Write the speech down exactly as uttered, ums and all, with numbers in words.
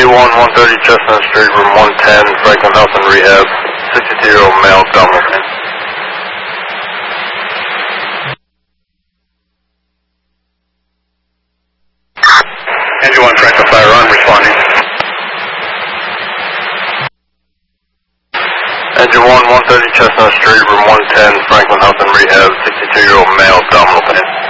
A one, one thirty Chestnut Street, room one ten, Franklin Health and Rehab, sixty-two-year-old male, abdominal pain. Engine one, Franklin Fire Run, responding. Engine one, one thirty Chestnut Street, room one ten, Franklin Health and Rehab, sixty-two-year-old male, abdominal pain.